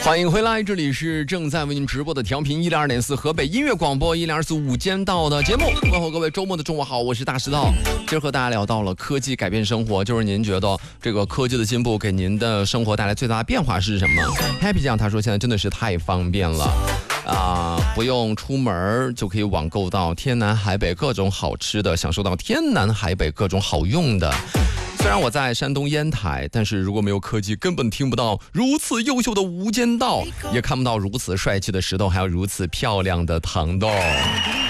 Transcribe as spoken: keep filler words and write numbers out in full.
欢迎回来，这里是正在为您直播的调频一零二点四河北音乐广播一零二四午间道的节目。问候各位周末的中午好，我是大石头。今儿和大家聊到了科技改变生活，就是您觉得这个科技的进步给您的生活带来最大的变化是什么 ？Happy 酱他说现在真的是太方便了。啊、呃，不用出门就可以网购到天南海北各种好吃的，享受到天南海北各种好用的。虽然我在山东烟台，但是如果没有科技，根本听不到如此优秀的无间道，也看不到如此帅气的石头，还有如此漂亮的糖豆。